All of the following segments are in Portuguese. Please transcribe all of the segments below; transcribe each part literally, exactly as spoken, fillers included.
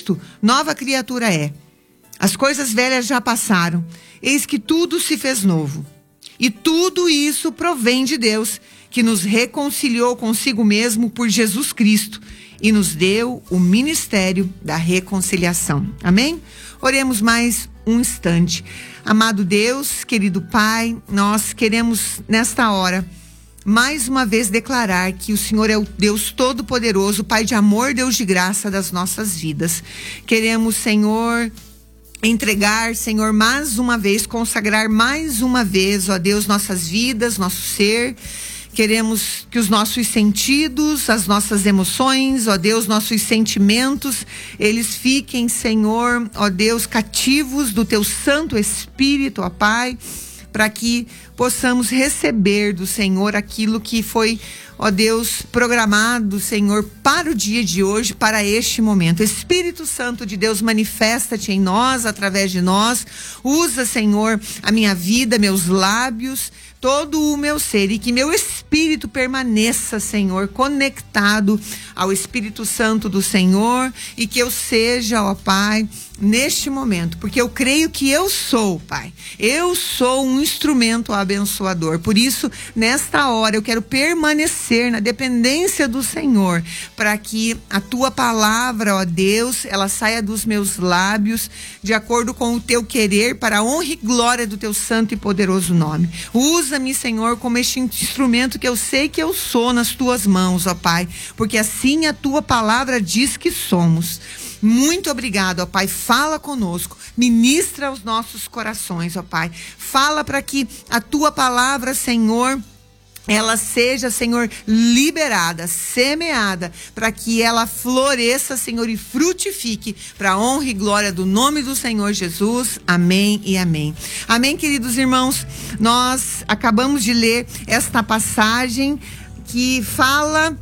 Cristo, nova criatura é. As coisas velhas já passaram, eis que tudo se fez novo. E tudo isso provém de Deus, que nos reconciliou consigo mesmo por Jesus Cristo e nos deu o ministério da reconciliação. Amém? Oremos mais um instante. Amado Deus, querido Pai, nós queremos nesta hora mais uma vez declarar que o Senhor é o Deus Todo-Poderoso, Pai de amor, Deus de graça das nossas vidas. Queremos, Senhor, entregar, Senhor, mais uma vez, consagrar mais uma vez, ó Deus, nossas vidas, nosso ser. Queremos que os nossos sentidos, as nossas emoções, ó Deus, nossos sentimentos, eles fiquem, Senhor, ó Deus, cativos do Teu Santo Espírito, ó Pai, para que possamos receber do Senhor aquilo que foi, ó Deus, programado, Senhor, para o dia de hoje, para este momento. Espírito Santo de Deus, manifesta-te em nós, através de nós. Usa, Senhor, a minha vida, meus lábios, todo o meu ser, e que meu espírito permaneça, Senhor, conectado ao Espírito Santo do Senhor, e que eu seja, ó Pai, neste momento, porque eu creio que eu sou, Pai, eu sou um instrumento abençoador. Por isso, nesta hora, eu quero permanecer na dependência do Senhor, para que a Tua palavra, ó Deus, ela saia dos meus lábios, de acordo com o Teu querer, para a honra e glória do Teu santo e poderoso nome. Usa-me, Senhor, como este instrumento que eu sei que eu sou nas Tuas mãos, ó Pai, porque assim a Tua palavra diz que somos. Muito obrigado, ó Pai. Fala conosco, ministra os nossos corações, ó Pai. Fala para que a Tua palavra, Senhor, ela seja, Senhor, liberada, semeada, para que ela floresça, Senhor, e frutifique, para a honra e glória do nome do Senhor Jesus. Amém e amém. Amém, queridos irmãos. Nós acabamos de ler esta passagem que fala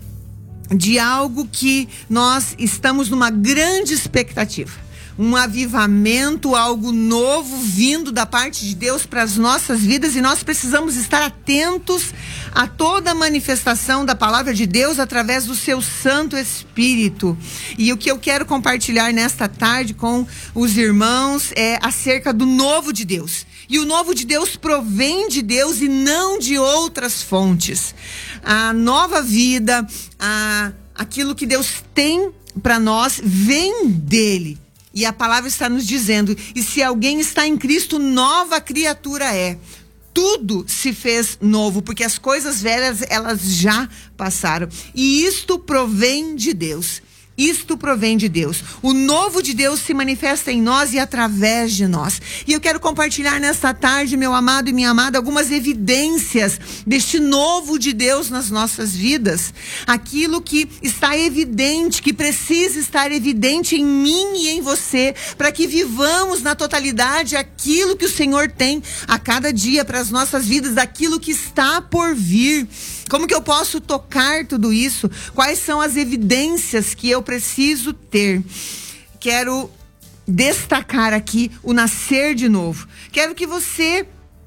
de algo que nós estamos numa grande expectativa. Um avivamento, algo novo vindo da parte de Deus para as nossas vidas, e nós precisamos estar atentos a toda a manifestação da palavra de Deus através do seu Santo Espírito. E o que eu quero compartilhar nesta tarde com os irmãos é acerca do novo de Deus. E o novo de Deus provém de Deus e não de outras fontes. A nova vida, a, aquilo que Deus tem para nós, vem dele. E a palavra está nos dizendo, e se alguém está em Cristo, nova criatura é. Tudo se fez novo, porque as coisas velhas, elas já passaram. E isto provém de Deus. Isto provém de Deus. O novo de Deus se manifesta em nós e através de nós. E eu quero compartilhar nesta tarde, meu amado e minha amada, algumas evidências deste novo de Deus nas nossas vidas. Aquilo que está evidente, que precisa estar evidente em mim e em você, para que vivamos na totalidade aquilo que o Senhor tem a cada dia para as nossas vidas, aquilo que está por vir. Como que eu posso tocar tudo isso? Quais são as evidências que eu preciso ter? Quero destacar aqui o nascer de novo. Quero que você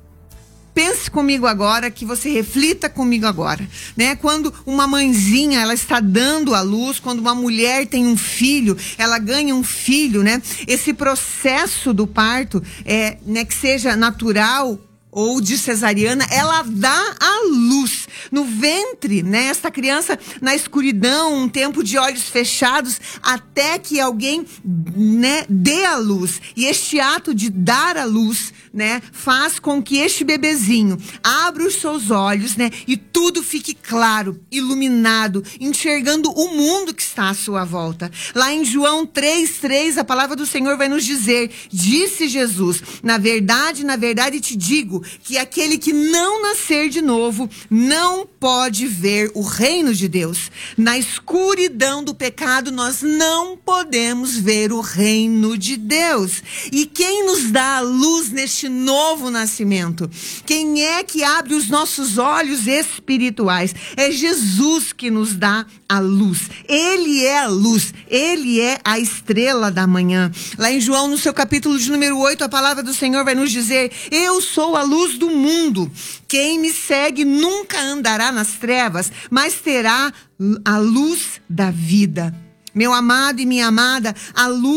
pense comigo agora, que você reflita comigo agora, né? Quando uma mãezinha, ela está dando à luz, quando uma mulher tem um filho, ela ganha um filho, né? Esse processo do parto, é, né, que seja natural ou de cesariana, ela dá a luz no ventre, né? Esta criança na escuridão, um tempo de olhos fechados, até que alguém, né, dê a luz. E este ato de dar a luz, né, faz com que este bebezinho abra os seus olhos, né, e tudo fique claro, iluminado, enxergando o mundo que está à sua volta. Lá em João três, três, a palavra do Senhor vai nos dizer, disse Jesus, na verdade, na verdade te digo, que aquele que não nascer de novo não pode ver o reino de Deus. Na escuridão do pecado nós não podemos ver o reino de Deus. E quem nos dá a luz neste novo nascimento? Quem é que abre os nossos olhos espirituais? É Jesus que nos dá a luz. Ele é a luz, ele é a estrela da manhã. Lá em João, no seu capítulo de número oito, a palavra do Senhor vai nos dizer, eu sou a luz do mundo. Quem me segue nunca andará nas trevas, mas terá a luz da vida. Meu amado e minha amada, a luz